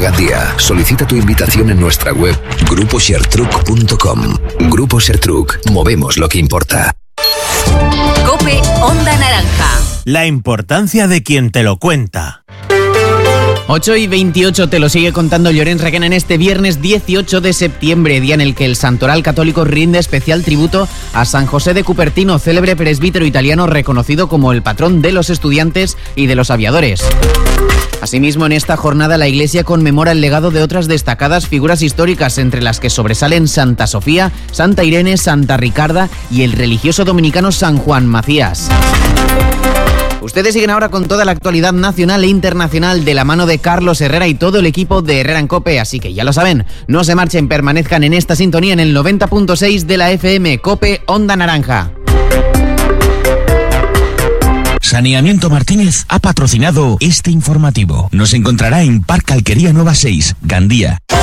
Gandía. Solicita tu invitación en nuestra web gruposhertruck.com. Grupo Shertruck. Movemos lo que importa. COPE Onda Naranja. La importancia de quien te lo cuenta. 8:28 te lo sigue contando Llorens Requena en este viernes 18 de septiembre, día en el que el Santoral Católico rinde especial tributo a San José de Cupertino, célebre presbítero italiano reconocido como el patrón de los estudiantes y de los aviadores. Asimismo, en esta jornada la Iglesia conmemora el legado de otras destacadas figuras históricas, entre las que sobresalen Santa Sofía, Santa Irene, Santa Ricarda y el religioso dominicano San Juan Macías. Ustedes siguen ahora con toda la actualidad nacional e internacional de la mano de Carlos Herrera y todo el equipo de Herrera en COPE, así que ya lo saben, no se marchen, permanezcan en esta sintonía en el 90.6 de la FM, COPE Onda Naranja. Saneamiento Martínez ha patrocinado este informativo. Nos encontrará en Parque Alquería Nueva 6, Gandía.